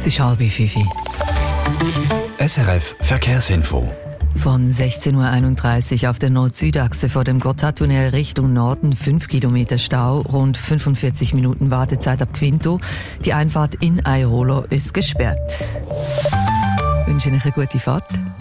Es ist 4:30. SRF Verkehrsinfo. Von 16:31 Uhr auf der Nord-Süd-Achse vor dem Gotthardtunnel Richtung Norden 5 Kilometer Stau, rund 45 Minuten Wartezeit ab Quinto. Die Einfahrt in Airolo ist gesperrt. Ich wünsche Ihnen eine gute Fahrt.